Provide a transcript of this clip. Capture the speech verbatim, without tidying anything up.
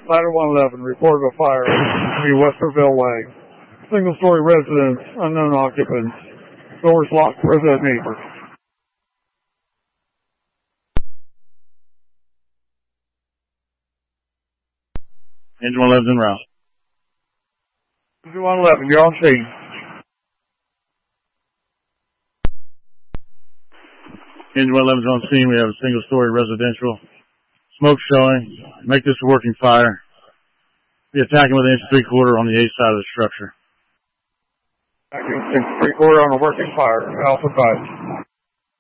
Ladder one eleven reported a fire near Westerville Way. Single-story residence, unknown occupants. Doors locked, resident neighbors. Engine one eleven en route. Engine one eleven, you're on scene. Engine one eleven's on scene. We have a single-story residential. Smoke showing. Make this a working fire. Be attacking with an inch three quarter on the A side of the structure. Inch three quarter on a working fire. Alpha five.